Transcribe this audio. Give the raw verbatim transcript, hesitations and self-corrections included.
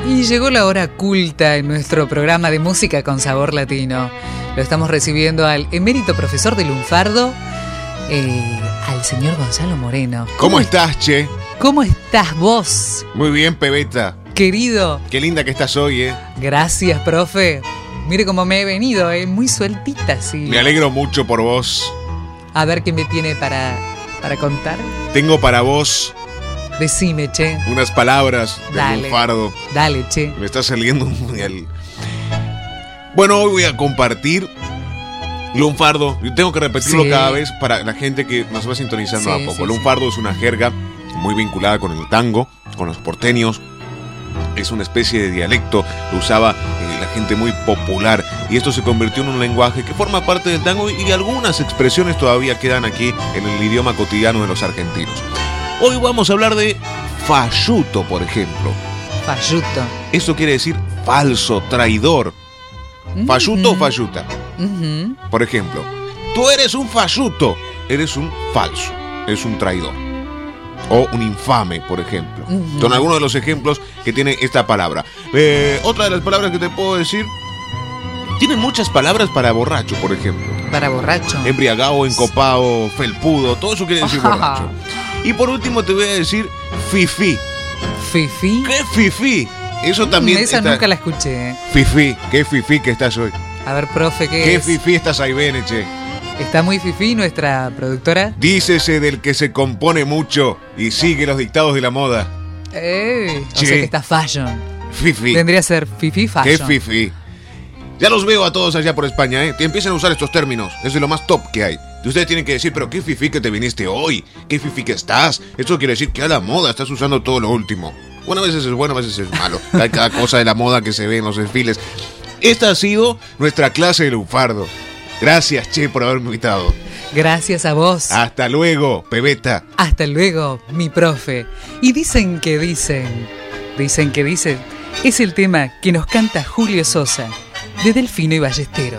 Y llegó la hora culta en nuestro programa de música con sabor latino. Lo estamos recibiendo al emérito profesor de lunfardo, eh, al señor Gonzalo Moreno. ¿Cómo, ¿Cómo estás, che? ¿Cómo estás vos? Muy bien, pebeta. Querido. Qué linda que estás hoy, ¿eh? Gracias, profe. Mire cómo me he venido, ¿eh? Muy sueltita, sí. Me alegro mucho por vos. A ver qué me tiene para, para contar. Tengo para vos... Decime, che. Unas palabras de Dale. lunfardo. Dale, che. Me está saliendo un... El... Bueno, hoy voy a compartir lunfardo. Yo tengo que repetirlo sí. cada vez para la gente que nos va sintonizando sí, a poco. Sí, lunfardo sí. es una jerga muy vinculada con el tango, con los porteños. Es una especie de dialecto que usaba eh, la gente muy popular. Y esto se convirtió en un lenguaje que forma parte del tango. Y algunas expresiones todavía quedan aquí en el idioma cotidiano de los argentinos. Hoy vamos a hablar de falluto, por ejemplo. Falluto. Esto quiere decir falso, traidor. Uh-huh. ¿Falluto o falluta? Uh-huh. Por ejemplo, tú eres un falluto, eres un falso, eres un traidor. O un infame, por ejemplo. Uh-huh. Son algunos de los ejemplos que tiene esta palabra. Eh, otra de las palabras que te puedo decir, tiene muchas palabras para borracho, por ejemplo. Para borracho. Embriagado, encopado, felpudo, todo eso quiere decir borracho. Y por último te voy a decir fifí. ¿Fifí? ¿Qué fifí? Eso también. Mm, esa está... nunca la escuché. ¿eh? Fifí, qué fifí que estás hoy. A ver, profe, ¿qué, ¿Qué es? fifí estás ahí, Beneche? ¿Está muy fifí nuestra productora? Dícese del que se compone mucho y sigue los dictados de la moda. Eh, o sea que está fashion. Fifí. Tendría que ser fifí fashion. ¿Qué fifí? Ya los veo a todos allá por España, ¿eh? Te empiezan a usar estos términos. Es de lo más top que hay. Y ustedes tienen que decir, pero qué fifí que te viniste hoy. Qué fifí que estás. Esto quiere decir que a la moda estás usando todo lo último. Bueno, a veces es bueno, a veces es malo. Hay cada cosa de la moda que se ve en los desfiles. Esta ha sido nuestra clase de lunfardo. Gracias, che, por haberme invitado. Gracias a vos. Hasta luego, pebeta. Hasta luego, mi profe. Y dicen que dicen, dicen que dicen, es el tema que nos canta Julio Sosa, de Delfino y Ballesteros.